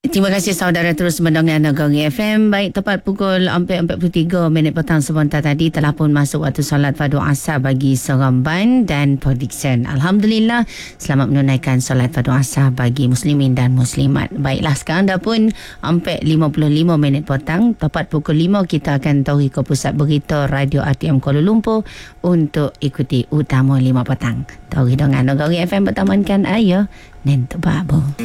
Terima kasih saudara terus mendengar Negeri FM. Baik, tepat pukul 4.43 petang sebentar tadi telah pun masuk waktu solat fardu asar bagi Seremban dan Port Dickson. Alhamdulillah, selamat menunaikan solat fardu asar bagi muslimin dan muslimat. Baiklah, sekarang dah pun 4.55 petang. Tepat pukul 5 kita akan tahu ke pusat berita Radio RTM Kuala Lumpur untuk ikuti utama 5 petang. Tahu dengan Negeri FM bertamankan ayah dan tebabu.